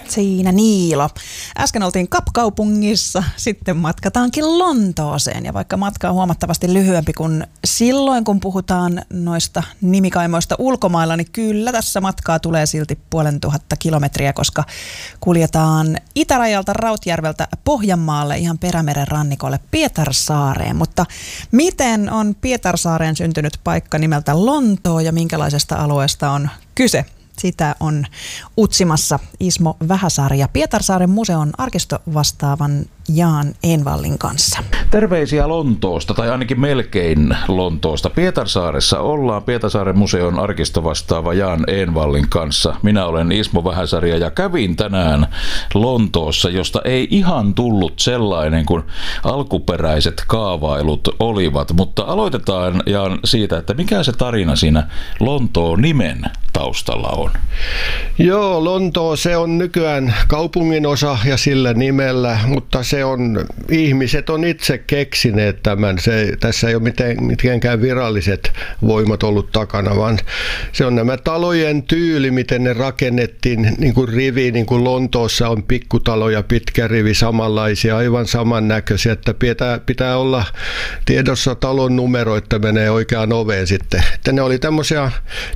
Siinä Niilo. Äsken oltiin Kapkaupungissa, sitten matkataankin Lontooseen. Ja vaikka matka on huomattavasti lyhyempi kuin silloin, kun puhutaan noista nimikaimoista ulkomailla, niin kyllä tässä matkaa tulee silti 500 kilometriä, koska kuljetaan itärajalta Rautjärveltä Pohjanmaalle ihan Perämeren rannikolle Pietarsaareen. Mutta miten on Pietarsaareen syntynyt paikka nimeltä Lontoo ja minkälaisesta alueesta on kyse? Sitä on utsimassa Ismo Vähäsaari ja Pietarsaaren museon arkistovastaavan Jaan Envallin kanssa. Terveisiä Lontoosta, tai ainakin melkein Lontoosta. Pietarsaaressa ollaan Pietarsaaren museon arkistovastaava Jaan Envallin kanssa. Minä olen Ismo Vähäsaari ja kävin tänään Lontoossa, josta ei ihan tullut sellainen kuin alkuperäiset kaavailut olivat. Mutta aloitetaan Jaan siitä, että mikä se tarina siinä Lontoon nimen taustalla on? Joo, Lontoo se on nykyään kaupungin osa ja sillä nimellä, mutta ihmiset on itse keksineet tämän. Tässä ei ole mitenkään viralliset voimat ollut takana, vaan se on nämä talojen tyyli, miten ne rakennettiin niin kuin rivi, niin kuin Lontoossa on pikkutaloja, pitkä rivi, samanlaisia, aivan samannäköisiä, että pitää olla tiedossa talon numero, että menee oikeaan oveen sitten. Että ne oli tämmöisiä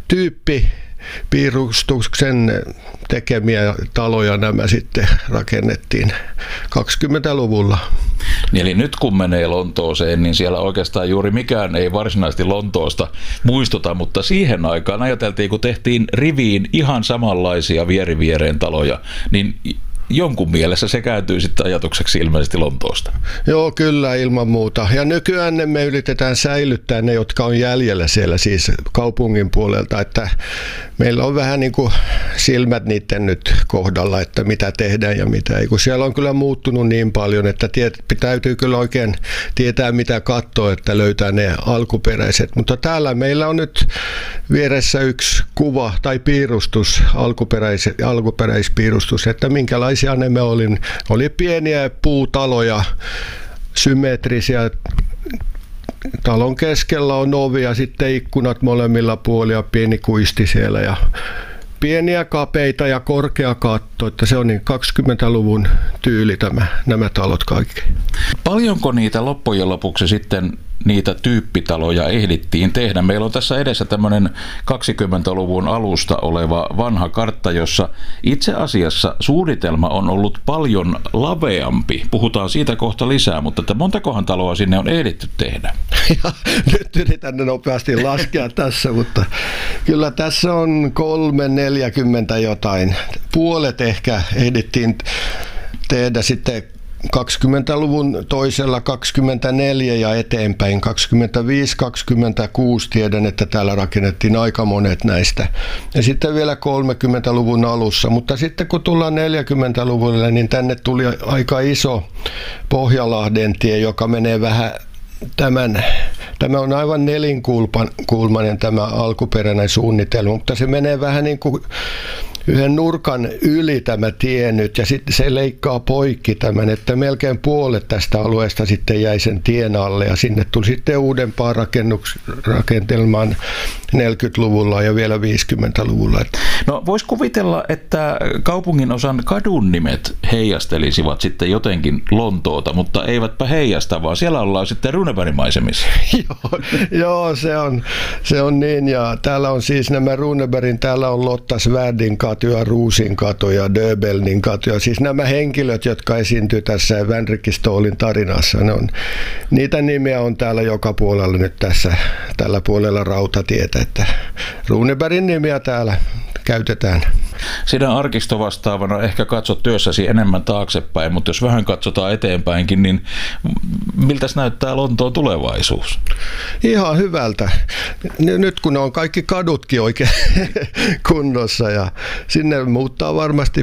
piirustuksen tekemiä taloja nämä sitten rakennettiin 20-luvulla. Eli nyt kun menee Lontooseen, niin siellä oikeastaan juuri mikään ei varsinaisesti Lontoosta muistuta, mutta siihen aikaan ajateltiin, kun tehtiin riviin ihan samanlaisia vieriviereen taloja, niin jonkun mielessä se kääntyy sitten ajatukseksi ilmeisesti Lontoosta. Joo, kyllä ilman muuta. Ja nykyään me yritetään säilyttää ne, jotka on jäljellä siellä siis kaupungin puolelta, että meillä on vähän niin kuin silmät niiden nyt kohdalla, että mitä tehdään ja mitä ei. Kun siellä on kyllä muuttunut niin paljon, että täytyy kyllä oikein tietää mitä katsoa, että löytää ne alkuperäiset. Mutta täällä meillä on nyt vieressä yksi kuva tai piirustus, alkuperäispiirustus, että minkälaisia ne oli pieniä puutaloja, symmetrisiä. Talon keskellä on ovi ja sitten ikkunat molemmilla puolilla, pieni kuisti siellä ja pieniä kapeita ja korkea katto, että se on niin 20-luvun tyyli nämä talot kaikki. Paljonko niitä loppujen lopuksi sitten niitä tyyppitaloja ehdittiin tehdä? Meillä on tässä edessä tämmöinen 20-luvun alusta oleva vanha kartta, jossa itse asiassa suunnitelma on ollut paljon laveampi. Puhutaan siitä kohta lisää, mutta että montakohan taloa sinne on ehditty tehdä? Ja, nyt yritän nopeasti laskea tässä, mutta kyllä tässä on 340 jotain. Puolet ehkä ehdittiin tehdä sitten 20-luvun toisella 24 ja eteenpäin 25-26 tiedän, että täällä rakennettiin aika monet näistä. Ja sitten vielä 30-luvun alussa, mutta sitten kun tullaan 40-luvulle, niin tänne tuli aika iso Pohjalahden tie, joka menee vähän Tämä on aivan nelinkulmainen tämä alkuperäinen suunnitelma, mutta se menee vähän niin kuin yhden nurkan yli tämä tie nyt ja sitten se leikkaa poikki tämän, että melkein puolet tästä alueesta sitten jäi sen tien alle ja sinne tuli sitten uudempaa rakentelmaan 40-luvulla ja vielä 50-luvulla. No vois kuvitella, että kaupungin osan kadun nimet heijastelisivat sitten jotenkin Lontoota, mutta eivätpä heijasta, vaan siellä ollaan sitten Runebergin maisemissa. Joo, se on niin ja täällä on siis nämä Runebergin, täällä on Lotta Svärdin katu ja Ruusin katu ja Döbelnin katu ja siis nämä henkilöt, jotka esiintyy tässä Vänrikki Ståhlin tarinassa, niitä nimiä on täällä joka puolella nyt tällä puolella rautatietä, että Runebergin nimiä täällä käytetään. Sinä arkistovastaavana ehkä katsot työssäsi enemmän taaksepäin, mutta jos vähän katsotaan eteenpäinkin, niin miltäs näyttää Lontoon tulevaisuus? Ihan hyvältä. Nyt kun on kaikki kadutkin oikein kunnossa ja sinne muuttaa varmasti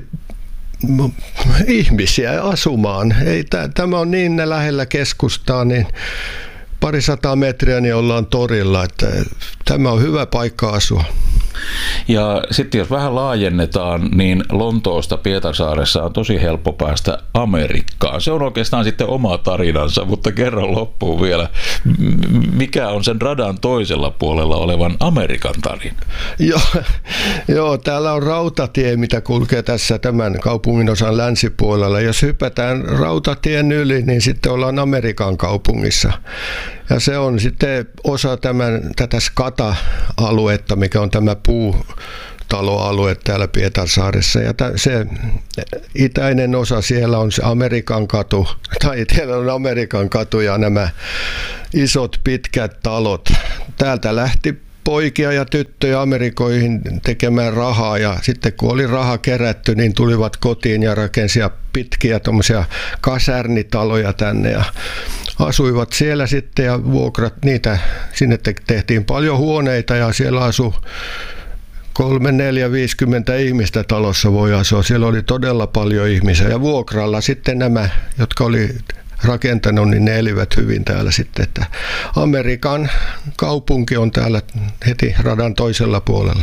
ihmisiä asumaan. Tämä on niin lähellä keskustaa, niin 200 metriä niin ollaan torilla, että tämä on hyvä paikka asua. Ja sitten jos vähän laajennetaan, niin Lontoosta Pietarsaaressa on tosi helppo päästä Amerikkaan. Se on oikeastaan sitten oma tarinansa, mutta kerro loppuun vielä, mikä on sen radan toisella puolella olevan Amerikan tarina? Joo, täällä on rautatie, mitä kulkee tässä tämän kaupungin osan länsipuolella. Jos hypätään rautatien yli, niin sitten ollaan Amerikan kaupungissa. Ja se on sitten osa tätä Skata-aluetta, mikä on tämä puutaloalue täällä Pietarsaaressa. Ja se itäinen osa siellä on se Amerikan katu, tai siellä on Amerikan katu ja nämä isot pitkät talot. Täältä lähti poikia ja tyttöjä Amerikoihin tekemään rahaa, ja sitten kun oli raha kerätty, niin tulivat kotiin ja rakensivat pitkiä tuommoisia kasärnitaloja tänne ja asuivat siellä sitten ja vuokrat niitä, sinne tehtiin paljon huoneita ja siellä asui 3, 4, 50 ihmistä talossa voi asua. Siellä oli todella paljon ihmisiä ja vuokralla sitten nämä, jotka oli rakentanut, niin ne elivät hyvin täällä sitten. Että Amerikan kaupunki on täällä heti radan toisella puolella.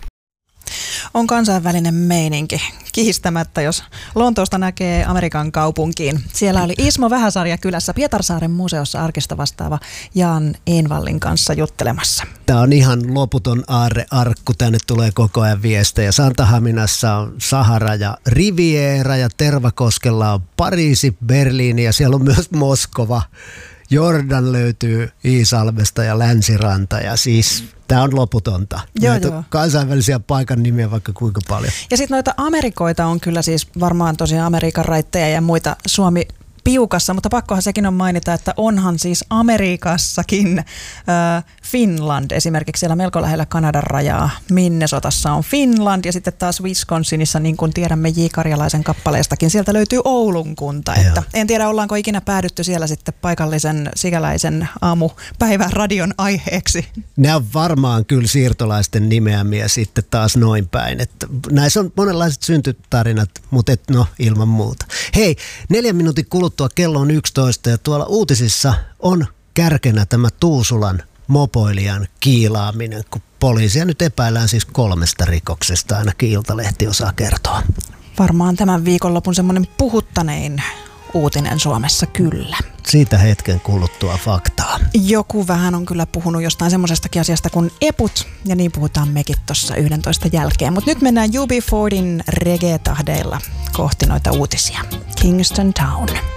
On kansainvälinen meininki. Kiistämättä, jos Lontoosta näkee Amerikan kaupunkiin. Siellä oli Ismo Vähäsarja kylässä Pietarsaaren museossa arkista vastaava Jan Envallin kanssa juttelemassa. Tämä on ihan loputon aarrearkku. Tänne tulee koko ajan viestejä. Santahaminassa on Sahara ja Riviera ja Tervakoskella on Pariisi, Berliini ja siellä on myös Moskova. Jordan löytyy Iisalmesta ja Länsiranta ja siis tämä on loputonta. Joo. Kansainvälisiä paikan nimiä vaikka kuinka paljon. Ja sitten noita Amerikoita on kyllä siis varmaan tosiaan Amerikan raitteja ja muita Suomi piukassa, mutta pakkohan sekin on mainita, että onhan siis Amerikassakin Finland esimerkiksi siellä melko lähellä Kanadan rajaa. Minnesotassa on Finland ja sitten taas Wisconsinissa, niin kuin tiedämme J. Karjalaisen kappaleestakin, sieltä löytyy Oulun kunta. Että en tiedä, ollaanko ikinä päädytty siellä sitten paikallisen sikäläisen aamupäivän radion aiheeksi. Nämä on varmaan kyllä siirtolaisten nimeämiä sitten taas noin päin. Että näissä on monenlaiset syntytarinat, mutta ilman muuta. Hei, 4 minuutin kuluttua kello on 11 ja tuolla uutisissa on kärkenä tämä Tuusulan mopoilijan kiilaaminen, kun poliisia nyt epäillään siis 3 rikoksesta, ainakin Iltalehti osaa kertoa. Varmaan tämän viikonlopun semmoinen puhuttanein uutinen Suomessa kyllä. Siitä hetken kuluttua faktaa. Joku vähän on kyllä puhunut jostain semmoisestakin asiasta kuin eput, ja niin puhutaan mekin tuossa 11 jälkeen. Mutta nyt mennään UB40 reggae-tahdeilla kohti noita uutisia. Kingston Town.